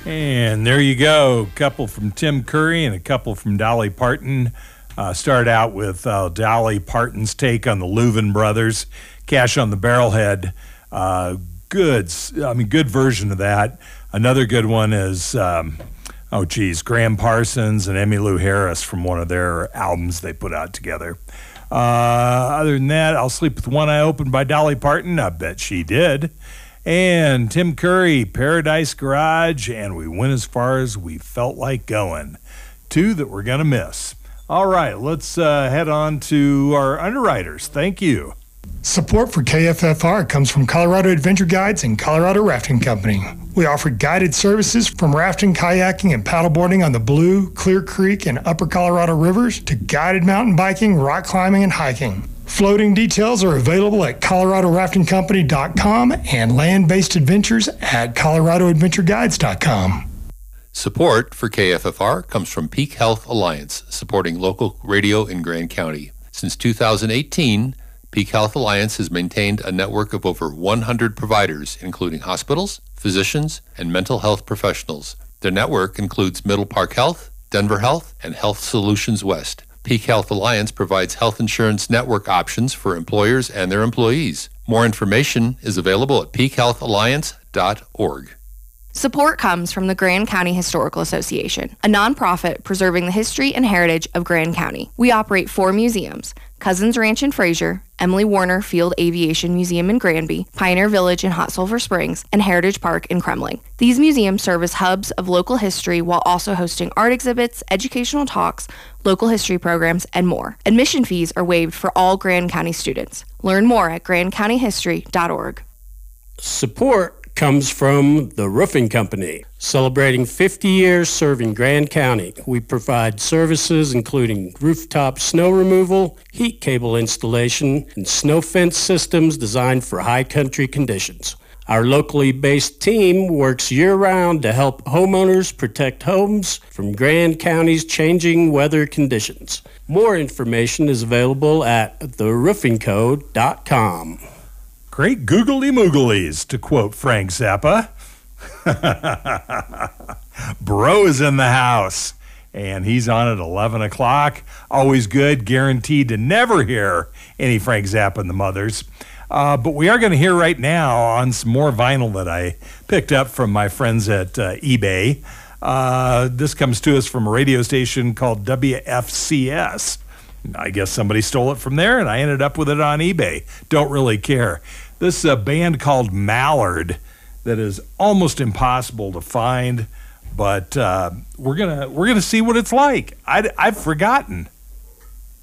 And there you go. A couple from Tim Curry and a couple from Dolly Parton. Start out with Dolly Parton's take on the Louvin brothers, Cash on the Barrelhead. Good version of that. Another good one is, Graham Parsons and Emmylou Harris from one of their albums they put out together. Other than that, I'll Sleep with One Eye Open by Dolly Parton. I bet she did. And Tim Curry, Paradise Garage, and We Went As Far As We Felt Like Going. Two that we're going to miss. All right, let's head on to our underwriters. Thank you. Support for KFFR comes from Colorado Adventure Guides and Colorado Rafting Company. We offer guided services from rafting, kayaking, and paddleboarding on the Blue, Clear Creek, and Upper Colorado rivers to guided mountain biking, rock climbing, and hiking. Floating details are available at coloradoraftingcompany.com and land-based adventures at coloradoadventureguides.com. Support for KFFR comes from Peak Health Alliance, supporting local radio in Grand County. Since 2018, Peak Health Alliance has maintained a network of over 100 providers, including hospitals, physicians, and mental health professionals. Their network includes Middle Park Health, Denver Health, and Health Solutions West. Peak Health Alliance provides health insurance network options for employers and their employees. More information is available at peakhealthalliance.org. Support comes from the Grand County Historical Association, a nonprofit preserving the history and heritage of Grand County. We operate 4 museums: Cousins Ranch in Fraser, Emily Warner Field Aviation Museum in Granby, Pioneer Village in Hot Sulphur Springs, and Heritage Park in Kremling. These museums serve as hubs of local history while also hosting art exhibits, educational talks, local history programs, and more. Admission fees are waived for all Grand County students. Learn more at grandcountyhistory.org. Support comes from the Roofing Company, celebrating 50 years serving Grand County. We provide services including rooftop snow removal, heat cable installation, and snow fence systems designed for high country conditions. Our locally based team works year-round to help homeowners protect homes from Grand County's changing weather conditions. More information is available at theroofingcode.com. Great googly mooglies, to quote Frank Zappa. Bro is in the house, and he's on at 11 o'clock. Always good, guaranteed to never hear any Frank Zappa and the Mothers. But we are going to hear right now on some more vinyl that I picked up from my friends at eBay. This comes to us from a radio station called WFCS. I guess somebody stole it from there, and I ended up with it on eBay. Don't really care. This is a band called Mallard that is almost impossible to find, but we're gonna see what it's like. I've forgotten.